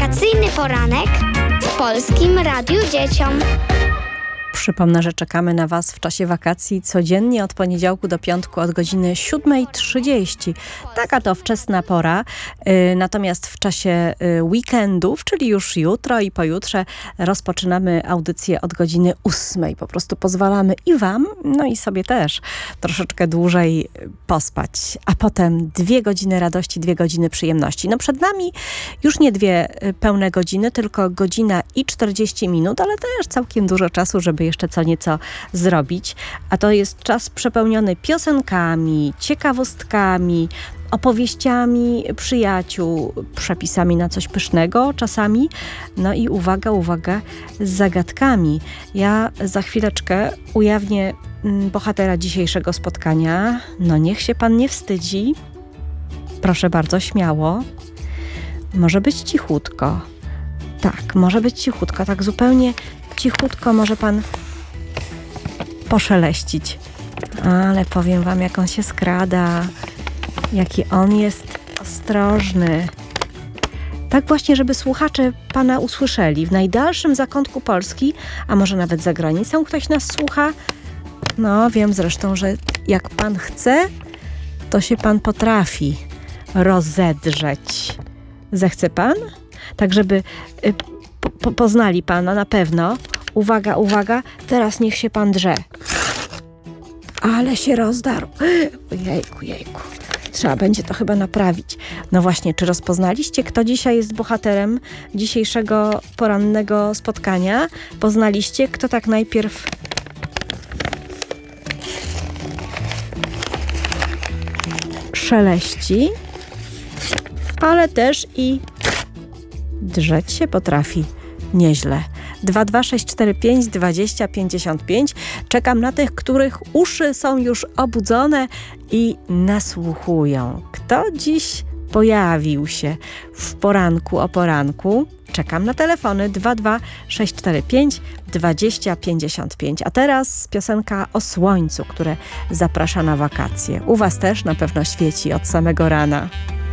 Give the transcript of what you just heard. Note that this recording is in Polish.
Wakacyjny poranek w Polskim Radiu Dzieciom. Przypomnę, że czekamy na Was w czasie wakacji codziennie od poniedziałku do piątku od godziny 7:30. Taka to wczesna pora. Natomiast w czasie weekendów, czyli już jutro i pojutrze, rozpoczynamy audycję od godziny 8:00. Po prostu pozwalamy i Wam, no i sobie też troszeczkę dłużej pospać. A potem 2 godziny radości, 2 godziny przyjemności. No przed nami już nie 2 pełne godziny, tylko godzina i 40 minut, ale też całkiem dużo czasu, żeby jeszcze co nieco zrobić. A to jest czas przepełniony piosenkami, ciekawostkami, opowieściami przyjaciół, przepisami na coś pysznego czasami. No i uwaga, zagadkami. Ja za chwileczkę ujawnię bohatera dzisiejszego spotkania. No niech się pan nie wstydzi. Proszę bardzo, śmiało. Może być cichutko. Tak, może być cichutko. Tak zupełnie cichutko może pan poszeleścić. Ale powiem wam, jak on się skrada. Jaki on jest ostrożny. Tak właśnie, żeby słuchacze pana usłyszeli. W najdalszym zakątku Polski, a może nawet za granicą ktoś nas słucha. No, wiem zresztą, że jak pan chce, to się pan potrafi rozedrzeć. Zechce pan? Tak, żeby poznali pana na pewno. Uwaga, teraz niech się pan drze. Ale się rozdarł. Jejku. Trzeba będzie to chyba naprawić. No właśnie, czy rozpoznaliście, kto dzisiaj jest bohaterem dzisiejszego porannego spotkania? Poznaliście, kto tak najpierw szeleści, ale też i drzeć się potrafi nieźle. 22645 20 55. Czekam na tych, których uszy są już obudzone i nasłuchują. Kto dziś pojawił się w poranku o poranku? Czekam na telefony 22645 20 55. A teraz piosenka o słońcu, które zaprasza na wakacje. U Was też na pewno świeci od samego rana.